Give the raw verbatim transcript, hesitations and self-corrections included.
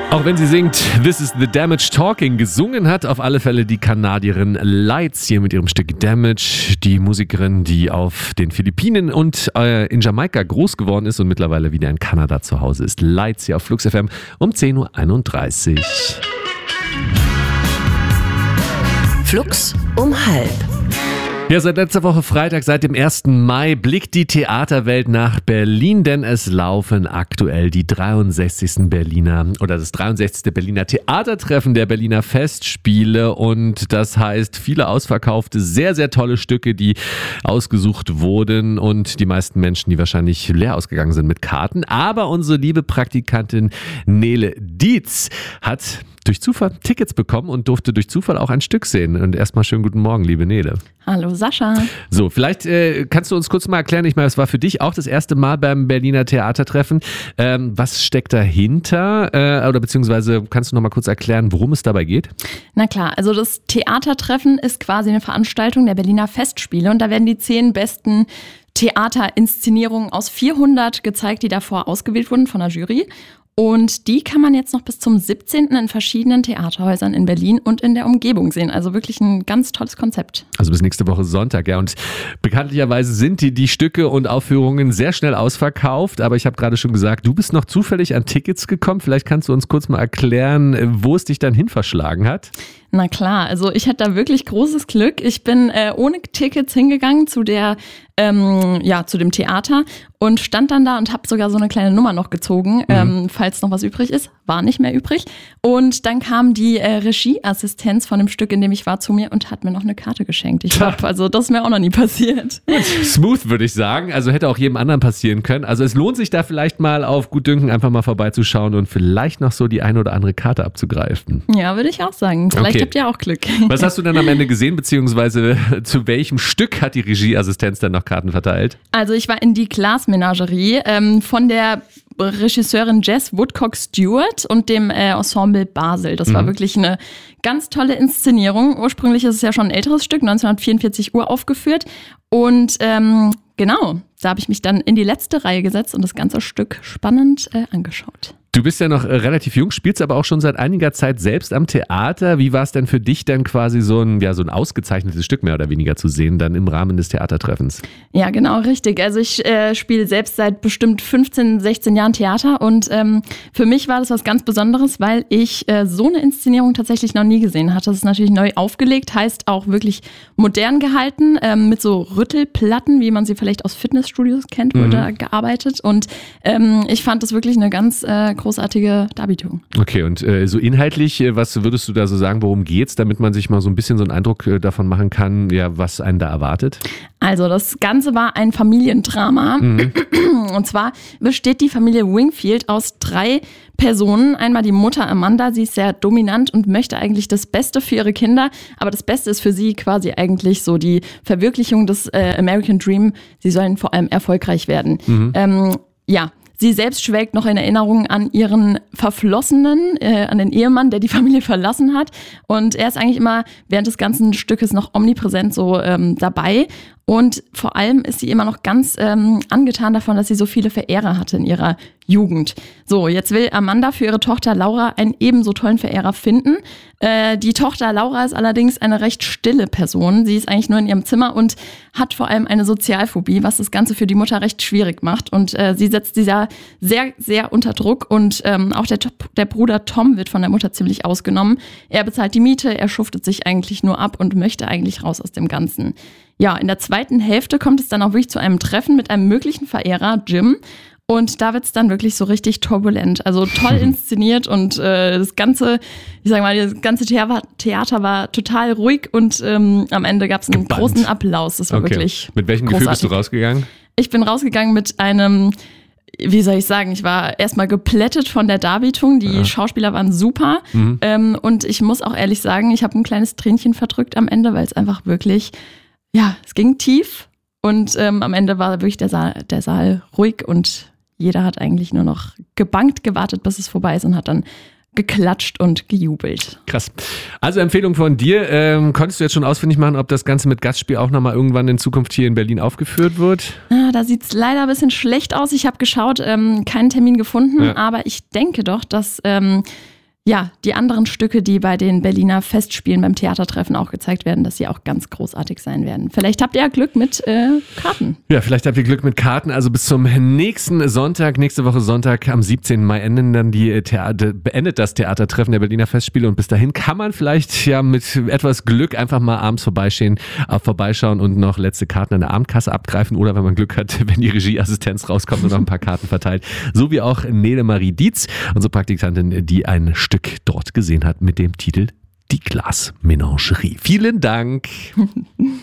Auch wenn sie singt This is the Damage Talking, gesungen hat auf alle Fälle die Kanadierin Lights hier mit ihrem Stück Damage. Die Musikerin, die auf den Philippinen und äh, in Jamaika groß geworden ist und mittlerweile wieder in Kanada zu Hause ist. Lights hier auf Flux F M um zehn Uhr einunddreißig. Flux um halb. Ja, seit letzter Woche Freitag, seit dem ersten Mai, blickt die Theaterwelt nach Berlin, denn es laufen aktuell die dreiundsechzigsten Berliner oder das dreiundsechzigste Berliner Theatertreffen der Berliner Festspiele und das heißt viele ausverkaufte, sehr, sehr tolle Stücke, die ausgesucht wurden und die meisten Menschen, die wahrscheinlich leer ausgegangen sind mit Karten. Aber unsere liebe Praktikantin Nele Dietz hat durch Zufall Tickets bekommen und durfte durch Zufall auch ein Stück sehen. Und erstmal schönen guten Morgen, liebe Nele. Hallo Sascha. So, vielleicht äh, kannst du uns kurz mal erklären, ich meine, es war für dich auch das erste Mal beim Berliner Theatertreffen. Ähm, was steckt dahinter? Äh, oder beziehungsweise kannst du noch mal kurz erklären, worum es dabei geht? Na klar, also das Theatertreffen ist quasi eine Veranstaltung der Berliner Festspiele und da werden die zehn besten Theaterinszenierungen aus vierhundert gezeigt, die davor ausgewählt wurden von der Jury. Und die kann man jetzt noch bis zum siebzehnten in verschiedenen Theaterhäusern in Berlin und in der Umgebung sehen. Also wirklich ein ganz tolles Konzept. Also bis nächste Woche Sonntag, ja. Und bekanntlicherweise sind die, die Stücke und Aufführungen sehr schnell ausverkauft. Aber ich habe gerade schon gesagt, du bist noch zufällig an Tickets gekommen. Vielleicht kannst du uns kurz mal erklären, wo es dich dann hin verschlagen hat. Na klar, also ich hatte da wirklich großes Glück. Ich bin äh, ohne Tickets hingegangen zu der, ähm, ja, zu dem Theater und stand dann da und habe sogar so eine kleine Nummer noch gezogen, mhm. ähm, falls noch was übrig ist. War nicht mehr übrig. Und dann kam die äh, Regieassistenz von dem Stück, in dem ich war, zu mir und hat mir noch eine Karte geschenkt. Ich glaube, also das ist mir auch noch nie passiert. Smooth, würde ich sagen. Also hätte auch jedem anderen passieren können. Also es lohnt sich da vielleicht mal auf Gutdünken einfach mal vorbeizuschauen und vielleicht noch so die eine oder andere Karte abzugreifen. Ja, würde ich auch sagen. Vielleicht okay. Habt ihr auch Glück. Was hast du dann am Ende gesehen, beziehungsweise zu welchem Stück hat die Regieassistenz dann noch Karten verteilt? Also ich war in die Glasmenagerie ähm, von der Regisseurin Jess Woodcock Stewart und dem äh, Ensemble Basel. Das war mhm. wirklich eine ganz tolle Inszenierung. Ursprünglich ist es ja schon ein älteres Stück, neunzehnhundertvierundvierzig uraufgeführt. Und ähm, genau, da habe ich mich dann in die letzte Reihe gesetzt und das ganze Stück spannend äh, angeschaut. Du bist ja noch relativ jung, spielst aber auch schon seit einiger Zeit selbst am Theater. Wie war es denn für dich dann quasi so ein, ja, so ein ausgezeichnetes Stück mehr oder weniger zu sehen, dann im Rahmen des Theatertreffens? Ja, genau, richtig. Also ich äh, spiele selbst seit bestimmt fünfzehn, sechzehn Jahren Theater und ähm, für mich war das was ganz Besonderes, weil ich äh, so eine Inszenierung tatsächlich noch nie gesehen hatte. Das ist natürlich neu aufgelegt, heißt auch wirklich modern gehalten, ähm, mit so Rüttelplatten, wie man sie vielleicht aus Fitnessstudios kennt, wurde mhm. da gearbeitet und ähm, ich fand das wirklich eine ganz äh, großartige Darbietung. Okay, und äh, so inhaltlich, was würdest du da so sagen, worum geht's, damit man sich mal so ein bisschen so einen Eindruck äh, davon machen kann, ja, was einen da erwartet? Also das Ganze war ein Familiendrama. Mhm. Und zwar besteht die Familie Wingfield aus drei Personen. Einmal die Mutter Amanda, sie ist sehr dominant und möchte eigentlich das Beste für ihre Kinder, aber das Beste ist für sie quasi eigentlich so die Verwirklichung des äh, American Dream. Sie sollen vor allem erfolgreich werden. Mhm. Ähm, ja, sie selbst schwelgt noch in Erinnerung an ihren Verflossenen, äh, an den Ehemann, der die Familie verlassen hat. Und er ist eigentlich immer während des ganzen Stückes noch omnipräsent so ähm, dabei. Und vor allem ist sie immer noch ganz ähm, angetan davon, dass sie so viele Verehrer hatte in ihrer Jugend. So, jetzt will Amanda für ihre Tochter Laura einen ebenso tollen Verehrer finden. Äh, die Tochter Laura ist allerdings eine recht stille Person. Sie ist eigentlich nur in ihrem Zimmer und hat vor allem eine Sozialphobie, was das Ganze für die Mutter recht schwierig macht. Und äh, sie setzt sie sehr, sehr, sehr unter Druck. Und ähm, auch der, der Bruder Tom wird von der Mutter ziemlich ausgenommen. Er bezahlt die Miete, er schuftet sich eigentlich nur ab und möchte eigentlich raus aus dem Ganzen. Ja, in der zweiten Hälfte kommt es dann auch wirklich zu einem Treffen mit einem möglichen Verehrer, Jim. Und da wird es dann wirklich so richtig turbulent. Also toll inszeniert und äh, das ganze, ich sag mal, das ganze Theater, Theater war total ruhig und ähm, am Ende gab es einen Gebannt. großen Applaus. Das war okay. wirklich Mit welchem großartig. Gefühl bist du rausgegangen? Ich bin rausgegangen mit einem, wie soll ich sagen, ich war erstmal geplättet von der Darbietung. Die ja. Schauspieler waren super. Mhm. Ähm, und ich muss auch ehrlich sagen, ich habe ein kleines Tränchen verdrückt am Ende, weil es einfach wirklich, ja, es ging tief. Und ähm, am Ende war wirklich der Saal, der Saal ruhig und jeder hat eigentlich nur noch gebangt gewartet, bis es vorbei ist und hat dann geklatscht und gejubelt. Krass. Also Empfehlung von dir. Ähm, konntest du jetzt schon ausfindig machen, ob das Ganze mit Gastspiel auch nochmal irgendwann in Zukunft hier in Berlin aufgeführt wird? Ah, da sieht es leider ein bisschen schlecht aus. Ich habe geschaut, ähm, keinen Termin gefunden, ja. aber ich denke doch, dass ähm, ja, die anderen Stücke, die bei den Berliner Festspielen beim Theatertreffen auch gezeigt werden, dass sie auch ganz großartig sein werden. Vielleicht habt ihr ja Glück mit äh, Karten. Ja, vielleicht habt ihr Glück mit Karten. Also bis zum nächsten Sonntag, nächste Woche Sonntag am siebzehnten Mai enden dann die Theater, beendet das Theatertreffen der Berliner Festspiele und bis dahin kann man vielleicht ja mit etwas Glück einfach mal abends vorbeischauen, äh, vorbeischauen und noch letzte Karten an der Abendkasse abgreifen oder wenn man Glück hat, wenn die Regieassistenz rauskommt und noch ein paar Karten verteilt. So wie auch Nele Marie Dietz, unsere Praktikantin, die ein Stück dort gesehen hat mit dem Titel Die Glasmenagerie. Vielen Dank.